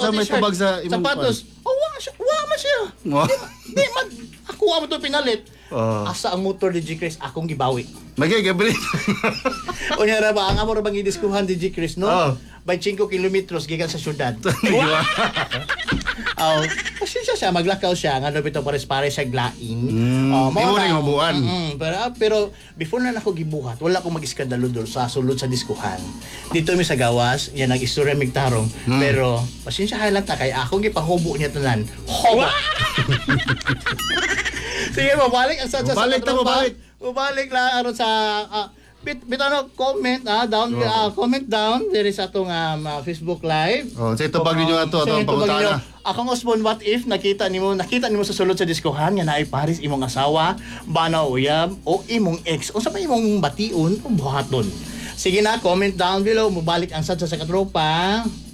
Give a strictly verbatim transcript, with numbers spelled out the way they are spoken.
Asa may t-shirt, tabag sa imong sapatos. Oh, wa siya, wa man siya. Wa. Di, ma- di man ako amo to pinalit. Oh. Asa ang motor ni G Chris akong gibawi. Magay gabi. Unya ra ba ang amo ra bang idiskuhan ni G Chris no? Oh. twenty-five kilometers gikan sa syudad. Oh, pasensya siya, maglakaw siya, nga bitaw pares-pares siya glaing. Mm, Oh, di mo na- rin mabuan. Mm, pero, pero before na ako gibuhat, wala akong mag-iskandalo doon sa sulod sa diskuhan. Dito mi sa gawas, yan ang istorya migtarong. Mm. Pero pasensya kay lang ta kay akong gipahubo niya tanan. Hoba. Sige, mabalik ang sa sa Mabalik ta, mabalik. Mabalik lang aron sa ah, bit bit ano comment ah down Oh. ah, comment down diri sa atong um, ah, Facebook live. Oh, sa ito bag ninyo ato ato Sa ang ito bag ninyo. pangutana. Akong Osbon, what if nakita nimo nakita nimo sa sulod sa diskuhan nga naay pares imong asawa, bana uyab o imong ex. Unsa pa imong bation o buhaton? Sige na, comment down below, mubalik ang sad sa sa katropa.